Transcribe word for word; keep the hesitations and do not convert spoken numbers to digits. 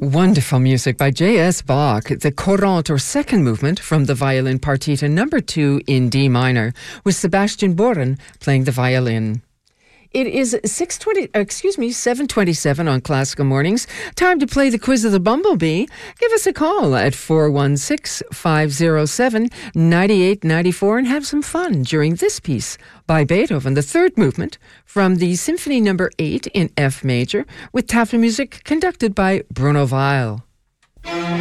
Wonderful music by J S Bach, the Courante or second movement from the violin partita number two in D minor, with Sebastian Boren playing the violin. It is six twenty, excuse me, seven twenty-seven on Classical Mornings. Time to play the quiz of the Bumblebee. Give us a call at four one six, five oh seven, nine eight nine four and have some fun during this piece by Beethoven, the third movement from the Symphony number eight in F major, with tafla music conducted by Bruno Weil.